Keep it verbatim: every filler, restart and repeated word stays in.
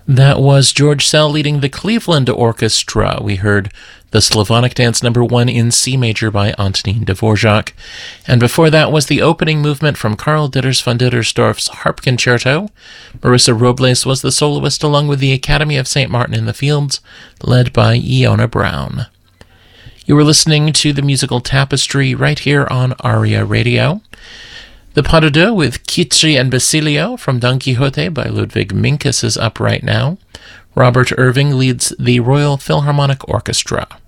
That was George Szell leading the Cleveland Orchestra. We heard the Slavonic Dance Number One in C major by Antonin Dvorak. And before that was the opening movement from Karl Ditters von Dittersdorf's Harp Concerto. Marissa Robles was the soloist along with the Academy of Saint Martin in the Fields, led by Iona Brown. You were listening to the musical Tapestry right here on ARIA Radio. The Pas de Deux with Kitri and Basilio from Don Quixote by Ludwig Minkus is up right now. Robert Irving leads the Royal Philharmonic Orchestra.